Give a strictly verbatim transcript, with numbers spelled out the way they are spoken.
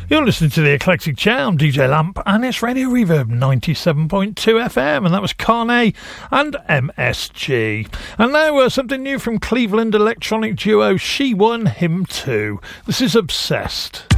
You're listening to the Eclectic Chair. I'm D J Lamp, and it's Radio Reverb ninety-seven point two F M, and that was Carne and M S G. And now uh, something new from Cleveland electronic duo She One, Him Too. This is Obsessed.